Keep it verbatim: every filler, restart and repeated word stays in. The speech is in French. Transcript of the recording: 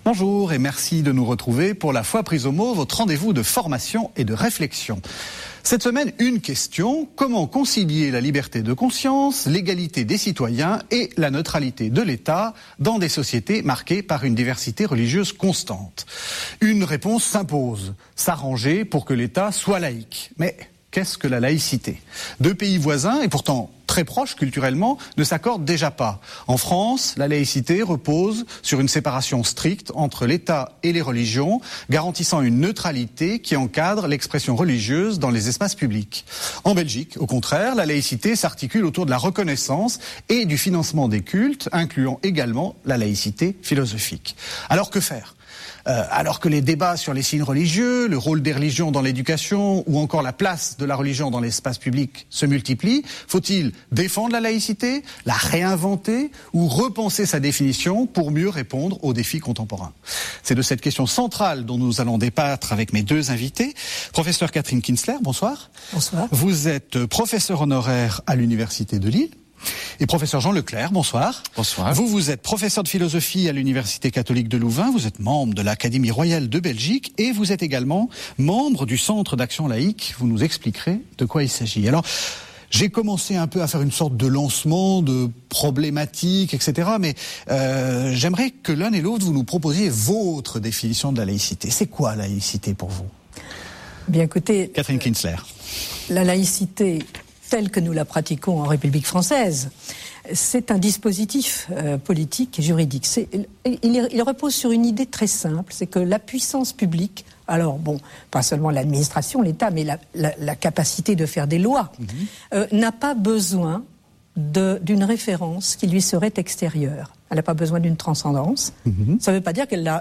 Bonjour et merci de nous retrouver pour La Foi prise au mot, votre rendez-vous de formation et de réflexion. Cette semaine, une question, comment concilier la liberté de conscience, l'égalité des citoyens et la neutralité de l'État dans des sociétés marquées par une diversité religieuse constante? Une réponse s'impose, s'arranger pour que l'État soit laïque. Mais qu'est-ce que la laïcité? Deux pays voisins, et pourtant très proches culturellement, ne s'accordent déjà pas. En France, la laïcité repose sur une séparation stricte entre l'État et les religions, garantissant une neutralité qui encadre l'expression religieuse dans les espaces publics. En Belgique, au contraire, la laïcité s'articule autour de la reconnaissance et du financement des cultes, incluant également la laïcité philosophique. Alors que faire ? Euh, alors que les débats sur les signes religieux, le rôle des religions dans l'éducation ou encore la place de la religion dans l'espace public se multiplient, faut-il défendre la laïcité, la réinventer ou repenser sa définition pour mieux répondre aux défis contemporains? C'est de cette question centrale dont nous allons débattre avec mes deux invités. Professeur Catherine Kinsler, bonsoir. Bonsoir. Vous êtes professeur honoraire à l'Université de Lille. Et professeur Jean Leclerc, bonsoir. Bonsoir. Vous, vous êtes professeur de philosophie à l'Université catholique de Louvain, vous êtes membre de l'Académie royale de Belgique et vous êtes également membre du Centre d'action laïque. Vous nous expliquerez de quoi il s'agit. Alors, j'ai commencé un peu à faire une sorte de lancement de problématiques, et cetera. Mais euh, j'aimerais que l'un et l'autre, vous nous proposiez votre définition de la laïcité. C'est quoi la laïcité pour vous? Bien écoutez, Catherine Kinsler. La laïcité telle que nous la pratiquons en République française, c'est un dispositif euh, politique et juridique. C'est, il, il repose sur une idée très simple, c'est que la puissance publique, alors bon, pas seulement l'administration, l'État, mais la, la, la capacité de faire des lois, mmh. euh, n'a pas besoin de, d'une référence qui lui serait extérieure. Elle n'a pas besoin d'une transcendance. Mmh. Ça ne veut pas dire qu'elle